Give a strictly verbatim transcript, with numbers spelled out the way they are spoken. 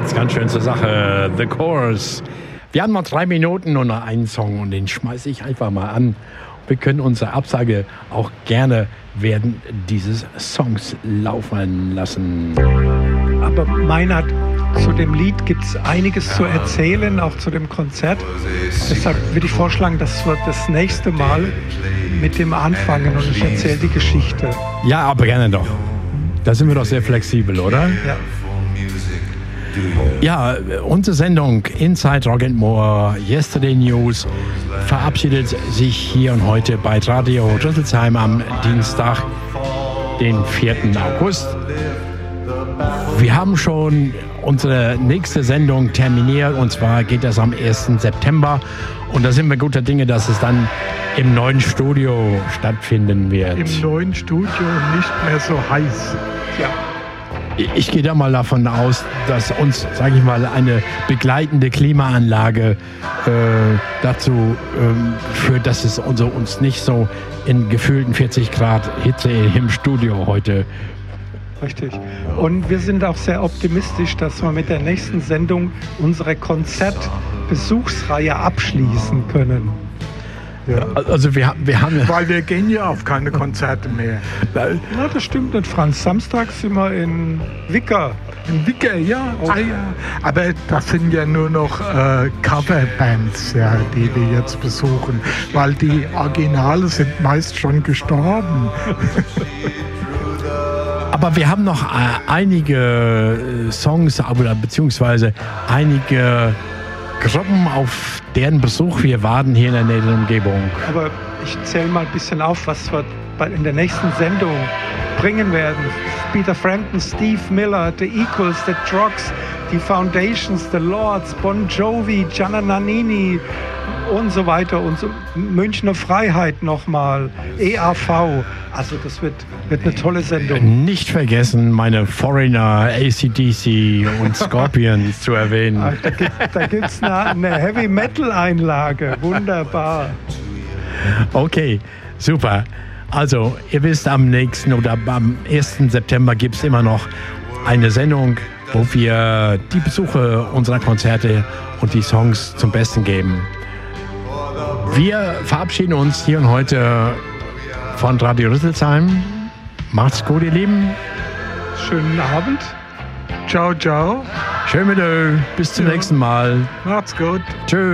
geht's ganz schön zur Sache. The Chorus. Wir haben noch drei Minuten und noch einen Song und den schmeiße ich einfach mal an. Wir können unsere Absage auch gerne während dieses Songs laufen lassen. Aber Meinhard, zu dem Lied gibt es einiges zu erzählen, auch zu dem Konzert. Deshalb würde ich vorschlagen, dass wir das nächste Mal mit dem anfangen und ich erzähle die Geschichte. Ja, aber gerne doch. Da sind wir doch sehr flexibel, oder? Ja. Ja, unsere Sendung Inside Rock and More Yesterday News verabschiedet sich hier und heute bei Radio Rüsselsheim am Dienstag, den vierten August. Wir haben schon unsere nächste Sendung terminiert und zwar geht das am ersten September und da sind wir guter Dinge, dass es dann im neuen Studio stattfinden wird. Im neuen Studio nicht mehr so heiß. Ja. Ich gehe da mal davon aus, dass uns, sage ich mal, eine begleitende Klimaanlage äh, dazu ähm, führt, dass es uns, uns nicht so in gefühlten vierzig Grad Hitze im Studio heute. Richtig. Und wir sind auch sehr optimistisch, dass wir mit der nächsten Sendung unsere Konzertbesuchsreihe abschließen können. Ja. Also wir, wir haben ja... Weil wir gehen ja auf keine Konzerte mehr. Na, das stimmt nicht, Franz. Samstag sind wir in Wicker. In Wicker, ja. Ah, ja. Aber das sind ja nur noch äh, Coverbands, ja, die wir jetzt besuchen. Weil die Originale sind meist schon gestorben. Aber wir haben noch äh, einige äh, Songs, oder beziehungsweise einige Gruppen, auf deren Besuch wir warten hier in der näheren Umgebung. Aber ich zähle mal ein bisschen auf, was wir in der nächsten Sendung bringen werden. Peter Frampton, Steve Miller, The Equals, The Trucks, die Foundations, The Lords, Bon Jovi, Gianna Nannini und so weiter. Und so Münchner Freiheit nochmal, E A V. Also das wird, wird eine tolle Sendung. Nicht vergessen, meine Foreigner, A C D C und Scorpions zu erwähnen. Ach, da gibt es eine, eine Heavy-Metal-Einlage. Wunderbar. Okay, super. Also, ihr wisst, am nächsten oder am ersten September gibt es immer noch eine Sendung, wo wir die Besuche unserer Konzerte und die Songs zum Besten geben. Wir verabschieden uns hier und heute von Radio Rüsselsheim. Macht's gut, ihr Lieben. Schönen Abend. Ciao, ciao. Schön mit euch. Bis zum Ja. nächsten Mal. Macht's gut. Tschüss.